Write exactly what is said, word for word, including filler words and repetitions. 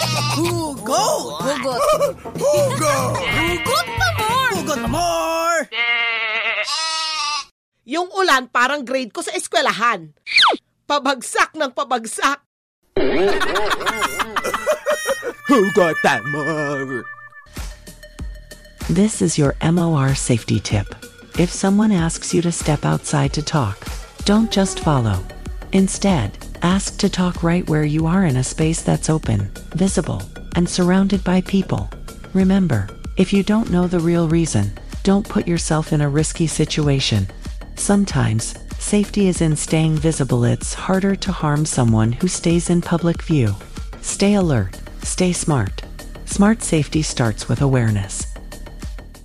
Hugot! Hugot. Hugot! Hugot pa more! Hugot pa more! Yung ulan parang grade ko sa eskwelahan. Pabagsak ng pabagsak. Hugot pa more! This is your M O R safety tip. If someone asks you to step outside to talk, don't just follow. Instead, ask to talk right where you are in a space that's open, visible, and surrounded by people. Remember, if you don't know the real reason, don't put yourself in a risky situation. Sometimes, safety is in staying visible. It's harder to harm someone who stays in public view. Stay alert, stay smart. Smart safety starts with awareness.